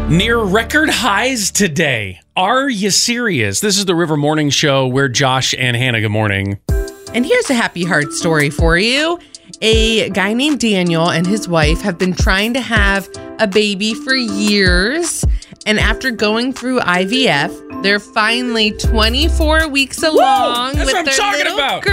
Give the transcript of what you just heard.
Near record highs today. Are you serious? This is the River Morning Show. We're Josh and Hannah. Good morning. And here's a happy heart story for you. A guy named Daniel and his wife have been trying to have a baby for years. And after going through IVF, they're finally 24 weeks along That's with what I'm their talking little about. girl.